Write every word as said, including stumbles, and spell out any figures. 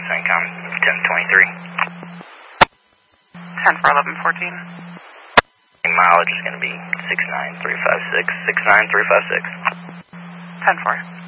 CENTCOM ten twenty-three. ten four eleven fourteen. Mileage is going to be six nine three five six. six nine three five six. ten four.